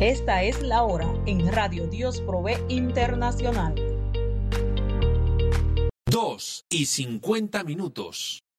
Esta es la hora en Radio Dios Provee Internacional. 2:50.